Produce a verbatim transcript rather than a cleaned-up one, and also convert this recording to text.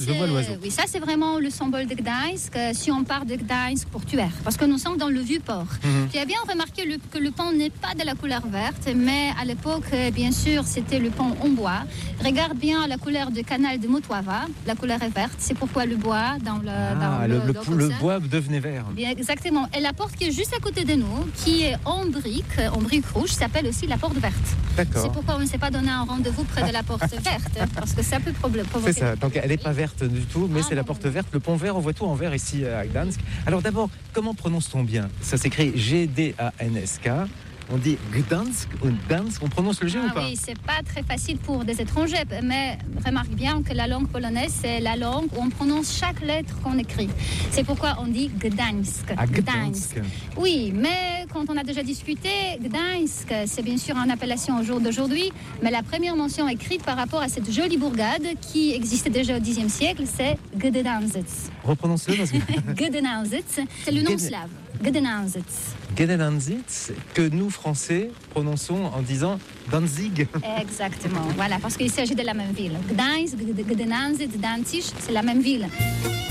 Je vois l'oiseau. Oui, ça c'est vraiment le symbole de Gdańsk, euh, si on part de Gdańsk portuaire, parce que nous sommes dans le Vieux-Port. Mhm. Tu as bien remarqué le- que le pont n'est pas de la couleur verte, mais à l'époque, euh, bien sûr, c'était le pont en bois. Regarde bien la couleur du canal de Motoava, la couleur est verte, c'est pourquoi le bois dans le... dans Ah, le, le, dans le ça. bois devenait vert. Bien, exactement. Et la porte qui est juste à côté de nous, qui est en brique, en brique rouge, s'appelle aussi la porte verte. C'est D'accord. pourquoi on ne s'est pas donné un rendez-vous près de la porte verte, parce que ça peut problème- provoquer... C'est ça, donc elle n'est pas verte du tout, mais Ah, c'est la non, porte non. verte, le pont vert, on voit tout en vert ici à Gdańsk. Alors d'abord, comment prononce-t-on bien? Ça s'écrit G D A N S K. On dit Gdańsk ou Gdańsk, on prononce le G Ah ou pas? oui, c'est pas très facile pour des étrangers, mais remarque bien que la langue polonaise, c'est la langue où on prononce chaque lettre qu'on écrit. C'est pourquoi on dit Gdańsk. À Gdańsk. Oui, mais quand on a déjà discuté, Gdańsk, c'est bien sûr une appellation au jour d'aujourd'hui, mais la première mention écrite par rapport à cette jolie bourgade qui existait déjà au dixième siècle, c'est Gdańsk. Reprononce-le parce que Gdańsk, c'est le nom Gd- slave. Gdańsk. Gdańsk, que nous Français prononçons en disant Danzig. Exactement, voilà, parce qu'il s'agit de la même ville. Gdańsk, Gdańsk, Danzig, c'est la même ville.